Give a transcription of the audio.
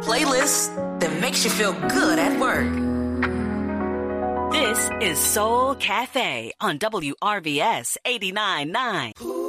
playlist that makes you feel good at work. This is Soul Cafe on WRVS 89.9.